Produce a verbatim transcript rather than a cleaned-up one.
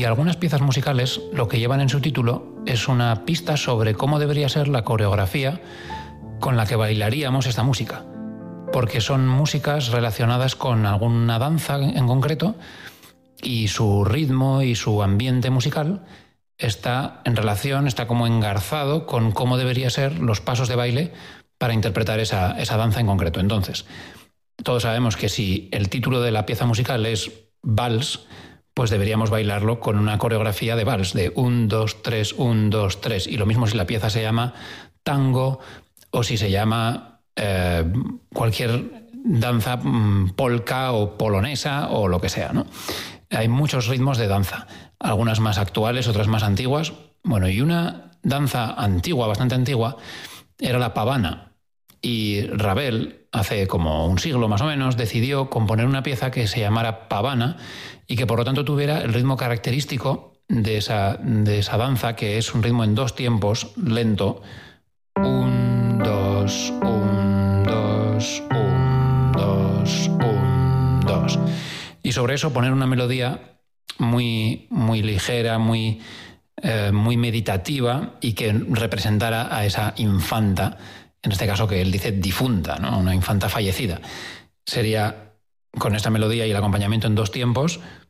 Y algunas piezas musicales lo que llevan en su título es una pista sobre cómo debería ser la coreografía con la que bailaríamos esta música, porque son músicas relacionadas con alguna danza en concreto y su ritmo y su ambiente musical está en relación, está como engarzado con cómo debería ser los pasos de baile para interpretar esa, esa danza en concreto. Entonces, todos sabemos que si el título de la pieza musical es Vals, pues deberíamos bailarlo con una coreografía de vals, de un, dos, tres, un, dos, tres. Y lo mismo si la pieza se llama tango o si se llama eh, cualquier danza mm, polka o polonesa o lo que sea, ¿no? Hay muchos ritmos de danza, algunas más actuales, otras más antiguas. Bueno, y una danza antigua, bastante antigua, era la pavana. Y Ravel, hace como un siglo más o menos, decidió componer una pieza que se llamara pavana y que por lo tanto tuviera el ritmo característico de esa, de esa danza, que es un ritmo en dos tiempos, lento. Un, dos, un, dos, un, dos, un, dos. Y sobre eso poner una melodía muy, muy ligera, muy, eh, muy meditativa y que representara a esa infanta, en este caso que él dice difunta, ¿no? Una infanta fallecida. Sería con esta melodía y el acompañamiento en dos tiempos